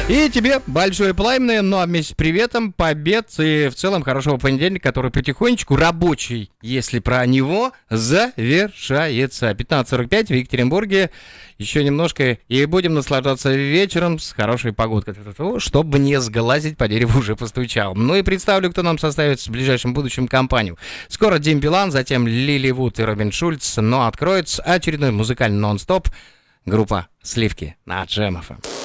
И тебе большое пламенное, но вместе с приветом, побед и в целом хорошего понедельника, который потихонечку рабочий, если про него, завершается. 15:45 в Екатеринбурге. Еще немножко и будем наслаждаться вечером с хорошей погодкой. Чтобы не сглазить, по дереву уже постучал. Ну и представлю, кто нам составит в ближайшем будущем компанию. Скоро Дим Билан, затем Лили Вуд и Робин Шульц. Но откроется очередной музыкальный нон-стоп. Группа «Сливки» на Джем ФМ.